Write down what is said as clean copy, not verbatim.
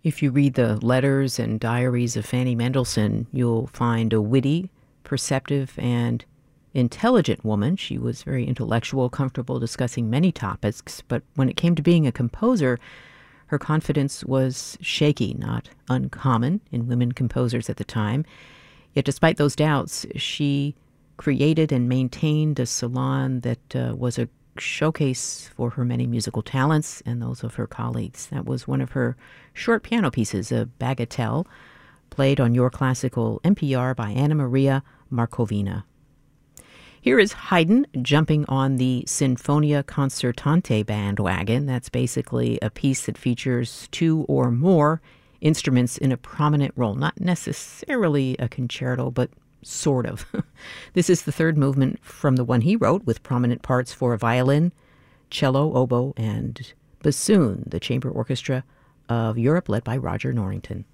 If you read the letters and diaries of Fanny Mendelssohn, you'll find a witty, perceptive, and intelligent woman. She was very intellectual, comfortable discussing many topics, but when it came to being a composer, her confidence was shaky, not uncommon in women composers at the time. Yet despite those doubts, she created and maintained a salon that was a showcase for her many musical talents and those of her colleagues. That was one of her short piano pieces, a bagatelle, played on Your Classical NPR by Anna Maria Markovina. Here is Haydn jumping on the Sinfonia Concertante bandwagon. That's basically a piece that features two or more instruments in a prominent role. Not necessarily a concerto, but sort of. This is the third movement from the one he wrote, with prominent parts for violin, cello, oboe, and bassoon, the chamber orchestra of Europe led by Roger Norrington.